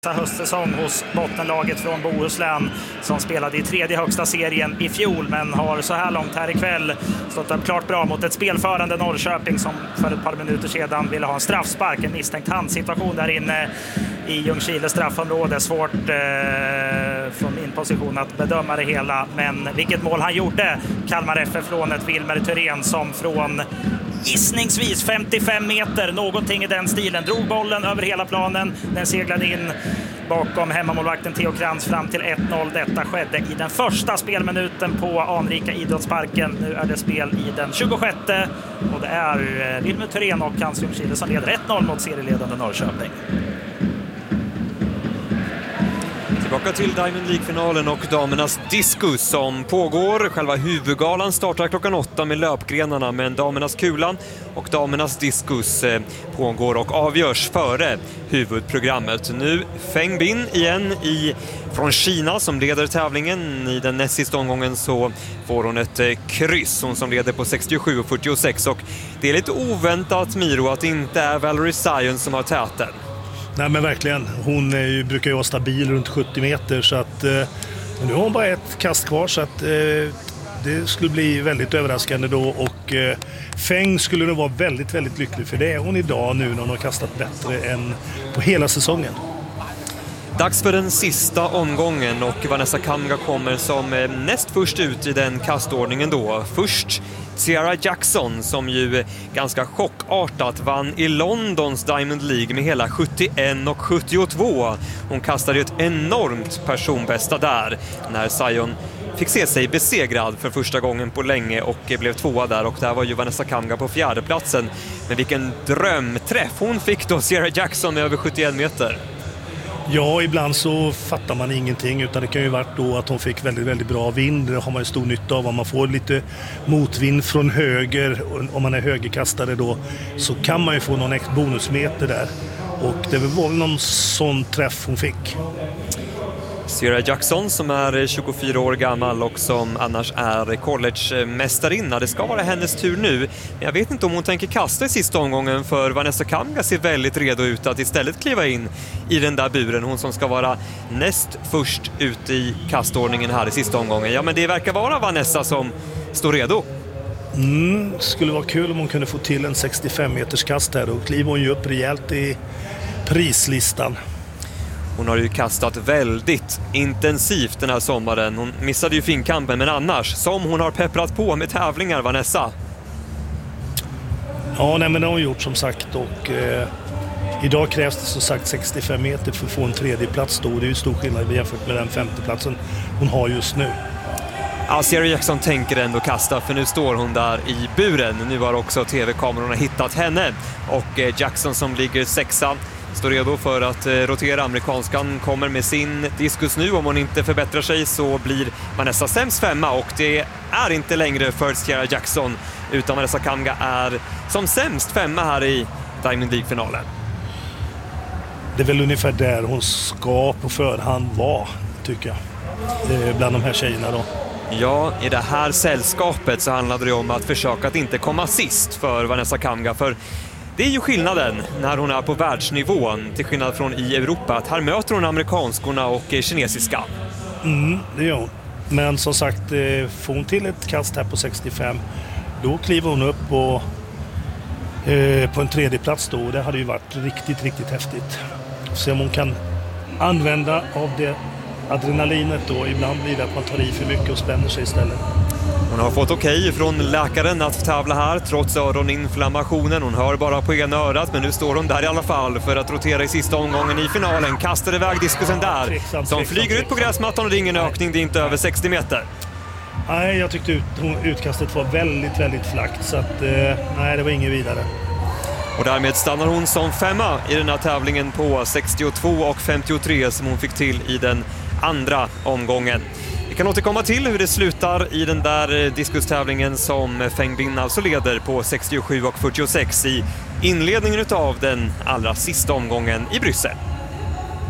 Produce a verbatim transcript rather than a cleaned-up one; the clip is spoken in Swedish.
Höstsäsong hos bottenlaget från Bohuslän som spelade i tredje högsta serien i fjol, men har så här långt här ikväll stått upp klart bra mot ett spelförande Norrköping som för ett par minuter sedan ville ha en straffspark, en misstänkt handsituation där inne i Ljungskile straffområde. Svårt eh, från min position att bedöma det hela, men vilket mål han gjorde, Kalmar F F från ett Wilmer Thyrén som från gissningsvis femtiofem meter, någonting i den stilen, drog bollen över hela planen. Den seglade in bakom hemmamålvakten Theo Krantz fram till ett noll. Detta skedde i den första spelminuten på anrika idrottsparken. Nu är det spel i den tjugosjätte och det är Wilmer Thyrén och hans Ljungskile som leder ett noll mot serieledande Norrköping. Tillbaka till Diamond League-finalen och damernas diskus som pågår. Själva huvudgalan startar klockan åtta med löpgrenarna, men damernas kulan och damernas diskus pågår och avgörs före huvudprogrammet. Nu Feng Bin igen i, från Kina som leder tävlingen. I den näst sista omgången så får hon ett kryss, hon som leder på sextiosju och fyrtiosex. Och det är lite oväntat, Miro, att det inte är Valerie Zion som har täten. Nej, men verkligen. Hon är ju, brukar ju vara stabil runt sjuttio meter, så att eh, nu har hon bara ett kast kvar, så att eh, det skulle bli väldigt överraskande då, och eh, Feng skulle nog vara väldigt, väldigt lycklig för det är hon idag nu när hon har kastat bättre än på hela säsongen. Dags för den sista omgången och Vanessa Kamga kommer som näst först ut i den kastordningen då. Först Sierra Jackson som ju ganska chockartat vann i Londons Diamond League med hela sjuttioett och sjuttiotvå. Hon kastade ett enormt personbästa där när Zion fick se sig besegrad för första gången på länge och blev tvåa där, och där var ju Vanessa Kamga på fjärde platsen. Men vilken drömträff hon fick då, Sierra Jackson med över sjuttioett meter. Ja, ibland så fattar man ingenting, utan det kan ju varit då att hon fick väldigt, väldigt bra vind. Det har man ju stor nytta av. Om man får lite motvind från höger, om man är högerkastare då, så kan man ju få någon extra bonusmeter där. Och det var väl någon sån träff hon fick. Sierra Jackson som är tjugofyra år gammal och som annars är college-mästarinna. Det ska vara hennes tur nu. Men jag vet inte om hon tänker kasta i sista omgången, för Vanessa Kamga ser väldigt redo ut att istället kliva in i den där buren. Hon som ska vara näst först ut i kastordningen här i sista omgången. Ja, men det verkar vara Vanessa som står redo. Mm, skulle vara kul om hon kunde få till en sextiofem meters kast här. Och kliver hon ju upp rejält i prislistan. Hon har ju kastat väldigt intensivt den här sommaren. Hon missade ju finkampen, men annars som hon har pepprat på med tävlingar, Vanessa. Ja, nej, men det har hon gjort som sagt, och eh, idag krävs det som sagt sextiofem meter för att få en tredje plats då. Det är ju stor skillnad jämfört med den femte platsen hon har just nu. Ja, Sierra Jackson tänker ändå kasta, för nu står hon där i buren. Nu har också tv-kamerorna hittat henne, och eh, Jackson som ligger sexa står redo för att rotera. Amerikanskan kommer med sin diskus nu. Om hon inte förbättrar sig så blir Vanessa sämst femma, och det är inte längre för Sierra Jackson, utan Vanessa Kamga är som sämst femma här i Diamond League-finalen. Det är väl ungefär där hon ska på förhand vara, tycker jag, bland de här tjejerna då. Ja, i det här sällskapet så handlade det om att försöka att inte komma sist för Vanessa Kamga, för det är ju skillnaden när hon är på världsnivån till skillnad från i Europa, att här möter hon amerikanskorna och kinesiska. Mm, det gör hon. Men som sagt, får hon till ett kast här på sextiofem, då kliver hon upp på, eh, på en tredje plats då, och det hade ju varit riktigt, riktigt häftigt. Se om hon kan använda av det adrenalinet då. Ibland blir det att man tar i för mycket och spänner sig istället. Hon har fått okej från läkaren att tävla här trots öroninflammationen. Hon hör bara på ena örat, men nu står hon där i alla fall för att rotera i sista omgången i finalen. Kastar iväg diskusen där, tveksamt, som tveksamt, flyger ut på gräsmattan, och det är ingen ökning, det är inte över sextio meter. Nej, jag tyckte ut, utkastet var väldigt, väldigt flackt, så att, eh, nej, det var ingen vidare. Och därmed stannar hon som femma i den här tävlingen på sextiotvå och femtiotre som hon fick till i den andra omgången. Vi kan återkomma till hur det slutar i den där diskustävlingen som Feng Bin alltså leder på sextiosju och fyrtiosex i inledningen av den allra sista omgången i Bryssel.